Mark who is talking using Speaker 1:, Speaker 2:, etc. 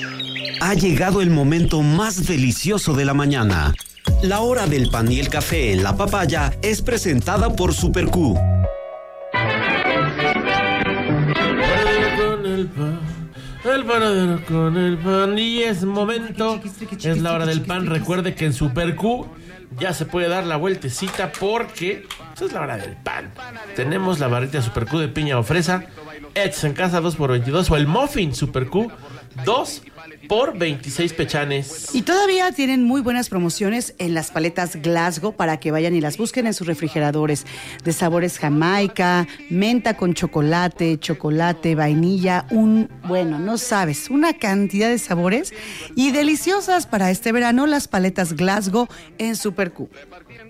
Speaker 1: Ha llegado el momento más delicioso de la mañana. La hora del pan y el café en la papaya es presentada por Super Q.
Speaker 2: El panadero con el pan y es momento, es la hora del pan. Recuerde que en Super Q ya se puede dar la vueltecita porque es la hora del pan. Tenemos la barrita Super Q de piña o fresa, hechos en casa 2x22, o el muffin Super Q 2 por 26 pechanes.
Speaker 3: Y todavía tienen muy buenas promociones en las paletas Glasgow para que vayan y las busquen en sus refrigeradores. De sabores Jamaica, menta con chocolate, vainilla, no sabes, una cantidad de sabores y deliciosas para este verano las paletas Glasgow en Super Q.